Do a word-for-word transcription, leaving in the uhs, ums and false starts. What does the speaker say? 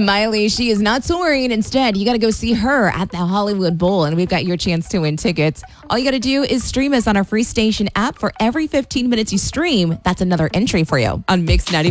Miley, she is not touring. Instead, you got to go see her at the Hollywood Bowl, and we've got your chance to win tickets. All you got to do is stream us on our free station app. For every fifteen minutes you stream, that's another entry for you on Mix ninety.